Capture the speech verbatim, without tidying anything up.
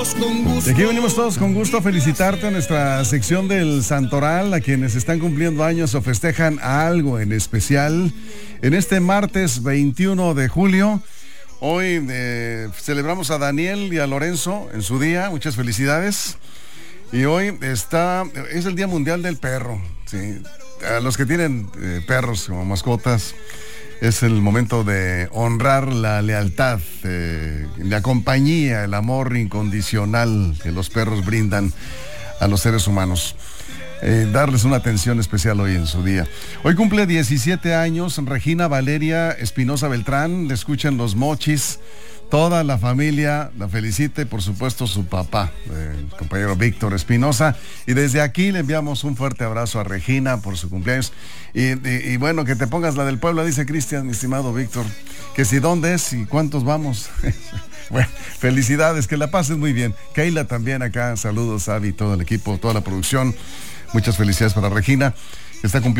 Y aquí venimos todos con gusto a felicitarte a nuestra sección del Santoral, a quienes están cumpliendo años o festejan algo en especial. En este martes veintiuno de julio, hoy eh, celebramos a Daniel y a Lorenzo en su día, muchas felicidades. Y hoy está, es el Día Mundial del Perro, ¿sí? A los que tienen eh, perros como mascotas, es el momento de honrar la lealtad, eh, la compañía, el amor incondicional que los perros brindan a los seres humanos. Eh, darles una atención especial hoy en su día. Hoy cumple diecisiete años Regina Valeria Espinosa Beltrán, le escuchan Los Mochis. Toda la familia la felicite, por supuesto su papá, el compañero Víctor Espinosa, y desde aquí le enviamos un fuerte abrazo a Regina por su cumpleaños, y, y, y bueno, que te pongas la del pueblo, dice Cristian, mi estimado Víctor, que si dónde es y cuántos vamos. Bueno, felicidades, que la pases muy bien. Keila también acá, saludos, Avi, todo el equipo, toda la producción, muchas felicidades para Regina, que está cumpliendo